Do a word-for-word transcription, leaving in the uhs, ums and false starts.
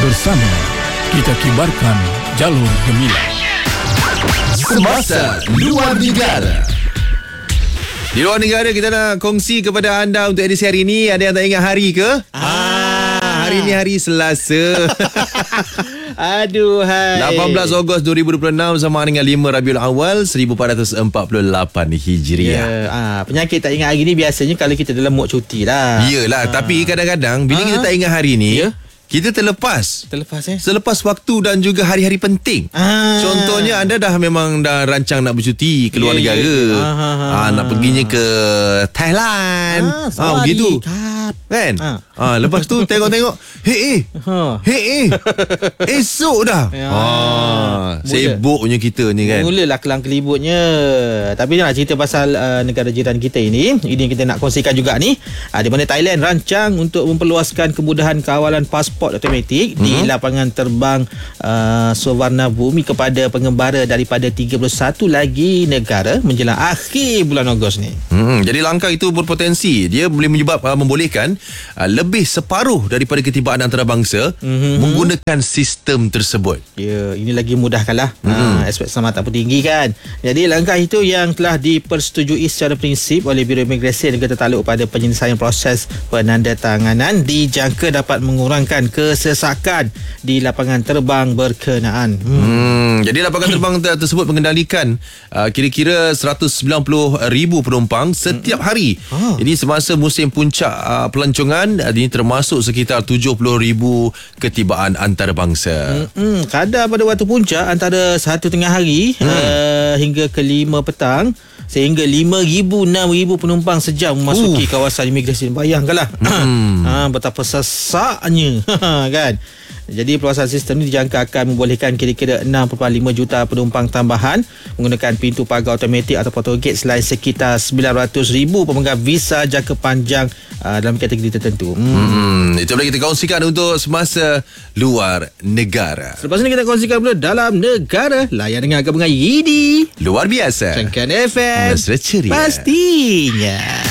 Bersama kita kibarkan jalur gemilang Semasa Luar Negara. Di luar negara, kita nak kongsi kepada anda untuk edisi hari ini. Ada yang tak ingat hari ke? Ah, hari ni hari Selasa. Aduh, hai. lapan belas Ogos dua ribu dua puluh enam sama dengan lima Rabiul Awal seribu empat ratus empat puluh lapan Hijriah. Ya, ah, penyakit tak ingat hari ni biasanya kalau kita dalam mood cuti lah. Yelah, ah. tapi kadang-kadang bila Ah. kita tak ingat hari ni, Ya. kita terlepas. Terlepas eh. Selepas waktu dan juga hari-hari penting. Ah. Contohnya anda dah memang dah rancang nak bercuti ke luar Ya, ya. negara. Ah, ah, ah. Ah, nak perginya ke Thailand. Ah, Ah, sorry. begitu. Kat. Kan? Ah. Ah, lepas tu tengok-tengok, "Hei eh. Ha. Hei eh. Esok dah." Ya. Ah, Mula. sibuknya kita ni kan. Mulalah kelang kelibutnya. Tapi nak cerita pasal uh, negara jiran kita ini. Ini yang kita nak kongsikan juga ni. Uh, di mana Thailand rancang untuk memperluaskan kemudahan kawalan pasport automatik mm-hmm. di lapangan terbang uh, Suvarna Bhumi kepada pengembara daripada tiga puluh satu lagi negara menjelang akhir bulan Ogos ni. Hmm, jadi langkah itu berpotensi dia boleh menyebab uh, membolehkan uh, lebih separuh daripada ketibaan antarabangsa mm-hmm. menggunakan sistem tersebut. Ya, ini lagi mudahkanlah Mm-hmm. ha, aspek keselamatan pun tinggi kan. Jadi langkah itu yang telah dipersetujui secara prinsip oleh Biro Imigresen negara tertakluk pada penyelesaian proses penandatanganan dijangka dapat mengurangkan kesesakan di lapangan terbang berkenaan. Hmm. Hmm, jadi lapangan terbang tersebut mengendalikan uh, kira-kira seratus sembilan puluh ribu penumpang setiap hari. Ah. Jadi semasa musim puncak uh, pelancongan uh, ini termasuk sekitar tujuh puluh ribu ketibaan antarabangsa. Hmm, kadar pada waktu puncak antara satu tengah hari hmm. uh, hingga ke lima petang sehingga lima ribu enam ribu penumpang sejam memasuki uh. kawasan imigresen. Bayangkanlah hmm. ha, betapa sesaknya kan. Jadi perluasan sistem ini dijangka akan membolehkan kira-kira enam perpuluhan lima juta penumpang tambahan menggunakan pintu pagar automatik atau portal gate selain sekitar sembilan ratus ribu pemegang visa jangka panjang uh, dalam kategori tertentu. Hmm. Hmm, itu boleh kita kongsikan untuk semasa luar negara. Selepas ini kita kongsikan pula dalam negara. Layan dengan gabungan Yidi Luar biasa. Cangkan F M Mesra ceria. pastinya.